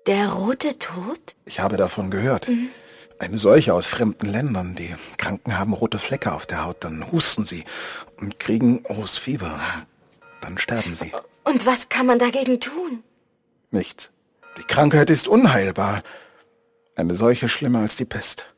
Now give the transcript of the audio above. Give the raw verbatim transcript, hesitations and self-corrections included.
Der rote Tod? Ich habe davon gehört. Mhm. Eine Seuche aus fremden Ländern. Die Kranken haben rote Flecke auf der Haut, dann husten sie und kriegen hohes Fieber. Dann sterben sie. Und was kann man dagegen tun? Nichts. Die Krankheit ist unheilbar. Eine Seuche schlimmer als die Pest.